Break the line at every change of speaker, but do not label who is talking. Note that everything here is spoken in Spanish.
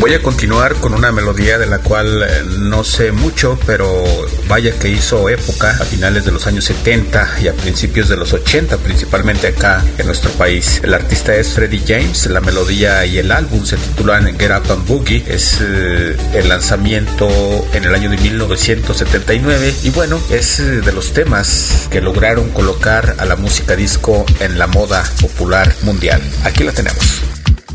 Voy a continuar con una melodía de la cual no sé mucho, pero vaya que hizo época a finales de los años 70 y a principios de los 80, principalmente acá en nuestro país. El artista es Freddie James, la melodía y el álbum se titulan Get Up and Boogie, es el lanzamiento en el año de 1979 y bueno, es de los temas que lograron colocar a la música disco en la moda popular mundial. Aquí la tenemos.